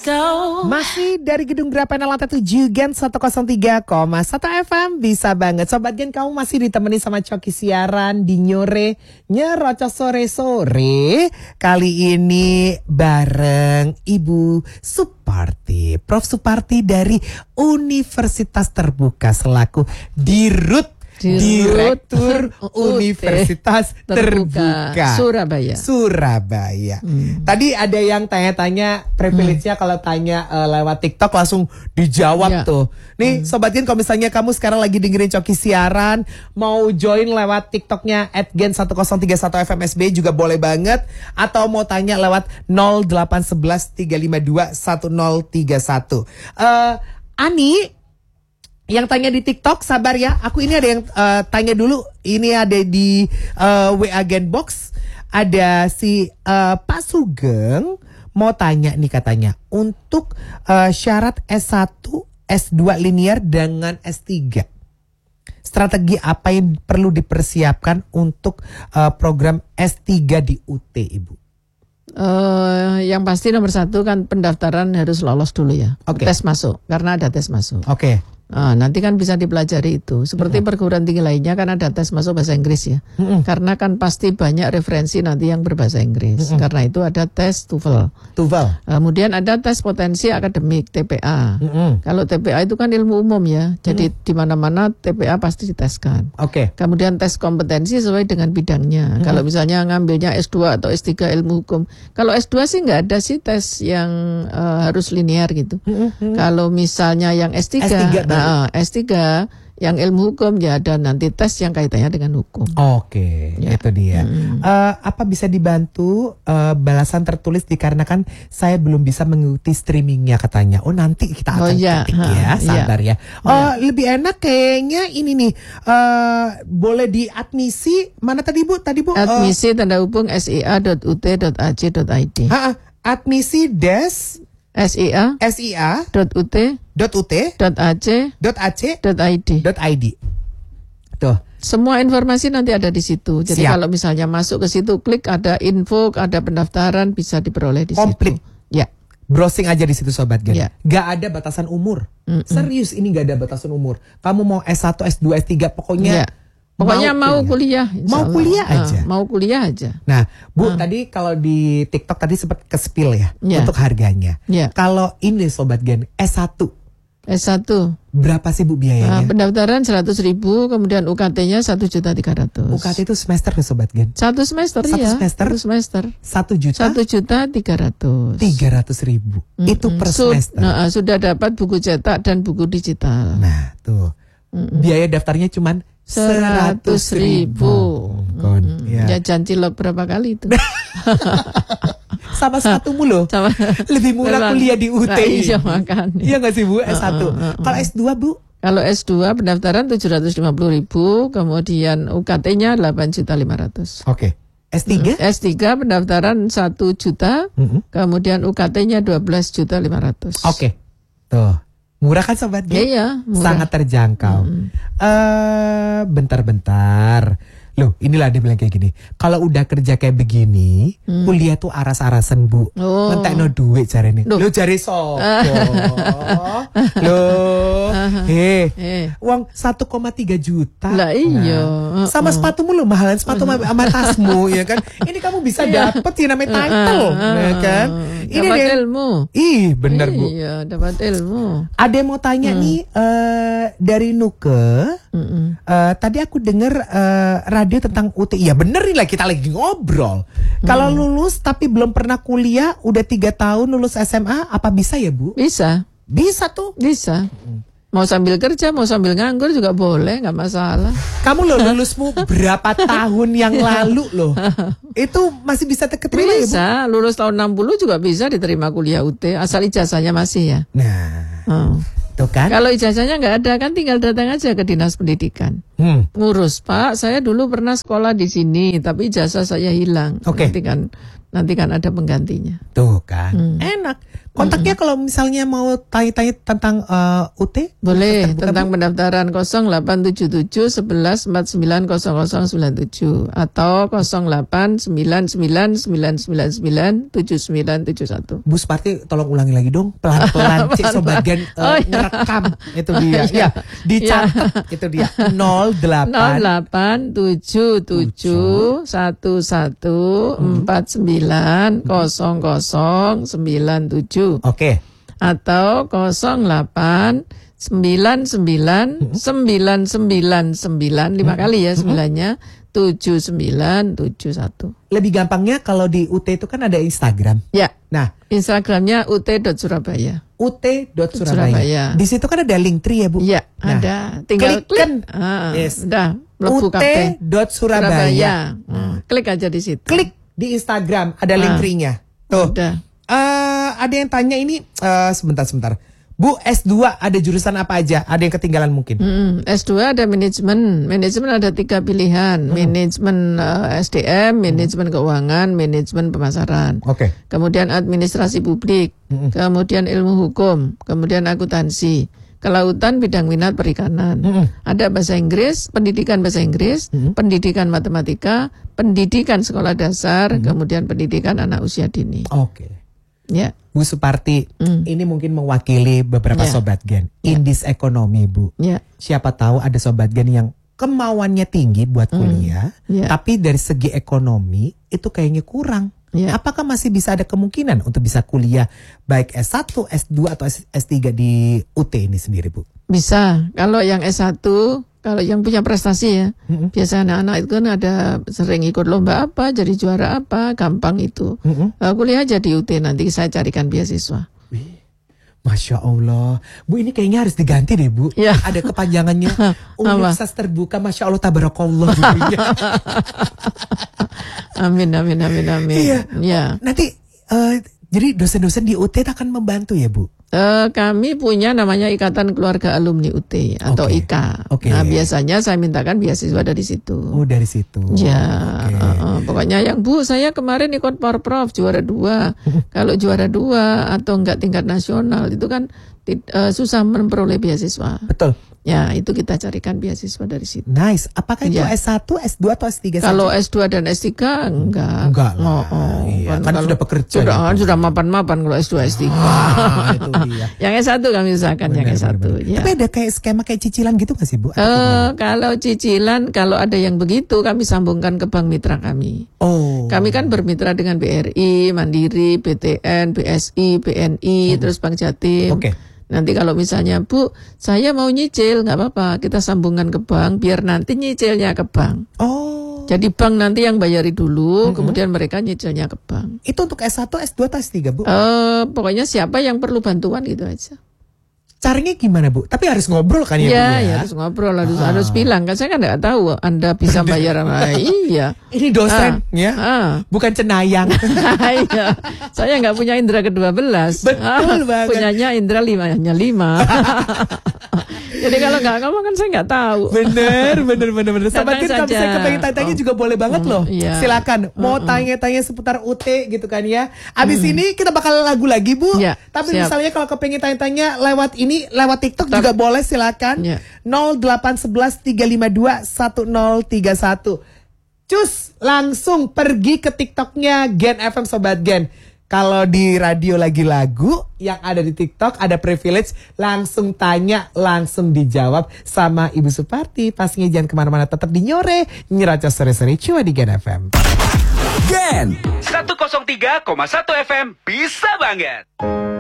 go. Masih dari Gedung Grapen lantai 7 Gen 103,1 FM. Bisa banget Sobat Gen, kamu masih ditemani sama Coki siaran di Nyore Nyerocos sore-sore. Kali ini bareng Ibu Suparti, Prof Suparti dari Universitas Terbuka selaku Dirut Direktur Universitas Terbuka Surabaya. Tadi ada yang tanya-tanya privilege-nya kalau tanya lewat TikTok langsung dijawab tuh. Nih Sobat Gen, kalau misalnya kamu sekarang lagi dengerin Coki siaran, mau join lewat TikToknya @gen1031fmsb juga boleh banget. Atau mau tanya lewat 0811 352 1031. Ani yang tanya di TikTok, sabar ya. Aku ini ada yang tanya dulu. Ini ada di WA Genbox. Ada si Pak Sugeng mau tanya nih katanya. Untuk syarat S1, S2 linear dengan S3. Strategi apa yang perlu dipersiapkan untuk program S3 di UT, Ibu? Yang pasti nomor 1 kan pendaftaran harus lolos dulu ya. Tes masuk, karena ada tes masuk. Nanti kan bisa dipelajari itu. Seperti perguruan tinggi lainnya kan ada tes masuk bahasa Inggris ya. Karena kan pasti banyak referensi nanti yang berbahasa Inggris. Karena itu ada tes TOEFL. Kemudian ada tes potensi akademik TPA. Kalau TPA itu kan ilmu umum ya. Jadi di mana-mana TPA pasti diteskan. Kemudian tes kompetensi sesuai dengan bidangnya. Kalau misalnya ngambilnya S2 atau S3 ilmu hukum. Kalau S2 sih nggak ada sih tes yang harus linear gitu. Kalau misalnya yang S3 yang ilmu hukum ya ada nanti tes yang kaitannya dengan hukum. Itu dia. Apa bisa dibantu balasan tertulis dikarenakan saya belum bisa mengikuti streamingnya katanya. Nanti kita akan ketik ya, sabar ya. Lebih enak kayaknya ini nih. Boleh di admisi mana tadi Bu? Admisi tanda hubung sia.ut.ac.id. Admisi des sia.ut.ac.id. Tuh. Semua informasi nanti ada di situ. Jadi kalau misalnya masuk ke situ, klik ada info, ada pendaftaran, bisa diperoleh di situ. Ya. Browsing aja di situ Sobat Gen. Gak ada batasan umur. Serius ini gak ada batasan umur. Kamu mau S1, S2, S3 pokoknya. Pokoknya mau kuliah. Mau kuliah aja. Nah, Bu, tadi kalau di TikTok tadi sempat ke-spill ya untuk harganya. Kalau ini Sobat Gen, S1 berapa sih Bu biayanya? Pendaftaran 100.000, kemudian UKT-nya 1.300.000. UKT itu semester ke Sobat Gen? Satu semester. 1.300.000. Itu per semester. Sudah dapat buku cetak dan buku digital. Nah, tuh. Biaya daftarnya cuman 100.000. Jajan cilok berapa kali itu? Sama satumu loh. Lebih murah kuliah di UT. Iya makan. Iya nggak sih Bu S1? Kalau S2 Bu? Kalau S2 pendaftaran 750.000, kemudian UKT-nya 8.500.000. S3? S3 pendaftaran 1 juta, kemudian UKT-nya 12.500.000. Tuh. Murah kan Sobat Gen? Iya, murah. Sangat terjangkau. Bentar. Loh, inilah dia bilang kayak gini. Kalau udah kerja kayak begini, kuliah tuh aras-arasan Bu. Mentekno duit jarene. Loh jare sopo? Uang 1,3 juta. Lah iya. Sama sepatumu lo mahalan sepatu sama tasmu ya kan. Ini kamu bisa dapet yang namanya title, ya kan? Ini dapat ilmu. Bener Bu. Iya, dapat ilmu. Ada yang mau tanya nih dari Nuke. Tadi aku denger radio tentang UT. Ya bener nih lah, kita lagi ngobrol. Kalau lulus tapi belum pernah kuliah, udah 3 tahun lulus SMA, apa bisa ya Bu? Bisa tuh. Bisa. Mau sambil kerja, mau sambil nganggur juga boleh, nggak masalah. Kamu loh lulusmu berapa tahun yang lalu loh? Itu masih bisa keterima ya Bu? Bisa, lulus tahun 60 juga bisa diterima kuliah UT, asal ijazahnya masih ya. Tuh kan? Kalau ijazahnya nggak ada kan tinggal datang aja ke dinas pendidikan. Ngurus, Pak, saya dulu pernah sekolah di sini, tapi ijazah saya hilang. Nanti kan ada penggantinya. Tuh kan, enak. Kontaknya kalau misalnya mau tanya-tanya tentang UT? Boleh, tentang pendaftaran 0877 11 49 0097 atau 0899 999 7971. Bu Suparti tolong ulangi lagi dong, pelan-pelan cek Sobat Gen ngerekam itu dia. Ya, dicatat itu dia. 0877 11 49 0097. Oke. Atau 08 99 999 5 kali ya 9-nya 7971. Lebih gampangnya kalau di UT itu kan ada Instagram. Ya. Nah, Instagramnya ut.surabaya. ut.surabaya. Di situ kan ada Linktree ya, Bu? Iya, nah, ada. Tinggal klik. Yes. Udah, ut.surabaya. Klik aja di situ. Klik di Instagram, ada Linktree-nya. Tuh. Udah. Ada yang tanya ini sebentar. Bu, S2 ada jurusan apa aja? Ada yang ketinggalan mungkin. S2 ada manajemen. Manajemen ada 3 pilihan. Manajemen SDM, manajemen keuangan, manajemen pemasaran. Oke. Kemudian administrasi publik, kemudian ilmu hukum, kemudian akuntansi. Kelautan bidang minat perikanan. Ada bahasa Inggris, pendidikan bahasa Inggris, pendidikan matematika, pendidikan sekolah dasar, kemudian pendidikan anak usia dini. Oke. Ya. Bu Suparti, ini mungkin mewakili beberapa Sobat Gen. Indis ekonomi, Bu. Ya. Siapa tahu ada Sobat Gen yang kemauannya tinggi buat kuliah, tapi dari segi ekonomi itu kayaknya kurang. Apakah masih bisa ada kemungkinan untuk bisa kuliah baik S1, S2 atau S3 di UT ini sendiri, Bu? Bisa. Kalau yang S1, kalau yang punya prestasi ya, biasa anak-anak itu kan ada sering ikut lomba apa, jadi juara apa, gampang itu. Kuliah aja di UT, nanti saya carikan beasiswa. Masya Allah, Bu, ini kayaknya harus diganti deh, Bu. Ya. Ada kepanjangannya Universitas Terbuka, Masya Allah, tabarakallah. Amin. Iya. Ya. Nanti jadi dosen-dosen di UT akan membantu ya, Bu? Kami punya namanya Ikatan Keluarga Alumni UT atau IKA. Nah, biasanya saya mintakan beasiswa dari situ. Oh, dari situ. Ya, pokoknya yang Bu, saya kemarin ikut Porprov juara 2. Kalau juara 2 atau enggak tingkat nasional itu kan susah memperoleh beasiswa. Betul. Ya, itu kita carikan beasiswa dari situ. Nice. Apakah itu S1, S2 atau S3 Kalau saja? S2 dan S3 enggak. Enggak lah. Iya, kan sudah bekerja. Sudah mapan-mapan kalau S2, S3. Itu dia. Yang S1 kami usahakan yang S1. Ya. Tapi ada kayak skema kayak cicilan gitu gak sih, Bu? Kalau cicilan, kalau ada yang begitu kami sambungkan ke bank mitra kami. Oh. Kami kan bermitra dengan BRI, Mandiri, BTN, BSI, BNI, terus Bank Jatim. Oke. Nanti kalau misalnya, Bu, saya mau nyicil, nggak apa-apa, kita sambungkan ke bank, biar nanti nyicilnya ke bank. Oh. Jadi bank nanti yang bayari dulu, kemudian mereka nyicilnya ke bank. Itu untuk S1, S2, atau S3, Bu? Pokoknya siapa yang perlu bantuan gitu aja. Caranya gimana, Bu? Tapi harus ngobrol kan ya, Bu? Ya, harus ngobrol, harus bilang. Kan saya kan nggak tahu Anda bisa bayar sama Iya. Ini dosen, ya? Bukan cenayang. Iya. Saya nggak punya indera ke-12. Betul banget. Punyanya indera 5. Jadi kalau nggak ngomong kan saya nggak tahu. Bener. Sobat Gen, kalau saya kepengen tanya juga boleh banget loh. Iya. Silakan. Mau tanya-tanya seputar UT gitu kan ya. Abis ini kita bakal lagu lagi, Bu. Ya, tapi siap. misalnya kalau kepengen tanya-tanya lewat ini, lewat TikTok juga boleh, silakan. Ya. 0811 352 1031. Cus, langsung pergi ke TikToknya Gen FM Sobat Gen. Kalau di radio lagi lagu, yang ada di TikTok ada privilege, langsung tanya, langsung dijawab sama Ibu Suparti. Pastinya jangan kemana-mana, tetap di Nyerocos sore-sore cuma di Gen FM. Gen 103,1 FM bisa banget.